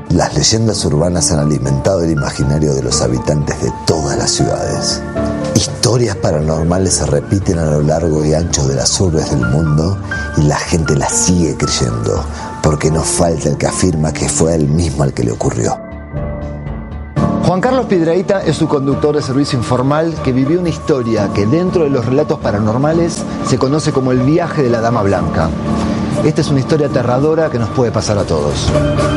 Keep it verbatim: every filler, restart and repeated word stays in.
Las leyendas urbanas han alimentado el imaginario de los habitantes de todas las ciudades. Historias paranormales se repiten a lo largo y ancho de las urbes del mundo y la gente las sigue creyendo, porque no falta el que afirma que fue a él mismo al que le ocurrió. Juan Carlos Piedrahita es su conductor de servicio informal que vivió una historia que dentro de los relatos paranormales se conoce como el viaje de la Dama Blanca. Esta es una historia aterradora que nos puede pasar a todos.